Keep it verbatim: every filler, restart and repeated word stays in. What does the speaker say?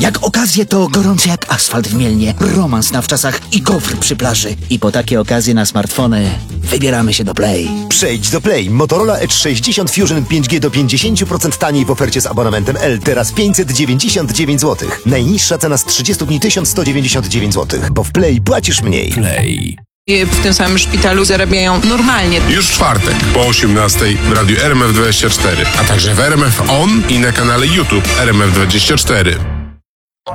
Jak okazje to gorący jak asfalt w Mielnie, romans na wczasach i gofr przy plaży. I po takie okazje na smartfony wybieramy się do Play. Przejdź do Play. Motorola Edge sześćdziesiąt Fusion pięć G do pięćdziesiąt procent taniej w ofercie z abonamentem L. Teraz pięćset dziewięćdziesiąt dziewięć złotych. Najniższa cena z trzydziestu dni tysiąc sto dziewięćdziesiąt dziewięć złotych, bo w Play płacisz mniej. Play. W tym samym szpitalu zarabiają normalnie. Już w czwartek po osiemnastej w radiu R M F dwadzieścia cztery, a także w R M F On i na kanale YouTube R M F dwadzieścia cztery.